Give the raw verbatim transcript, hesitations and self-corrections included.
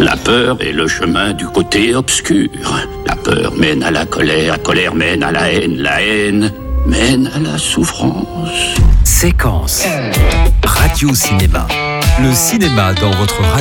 La peur est le chemin du côté obscur. La peur mène à la colère, la colère mène à la haine, la haine mène à la souffrance. Séquence Radio Cinéma. Le cinéma dans votre radio.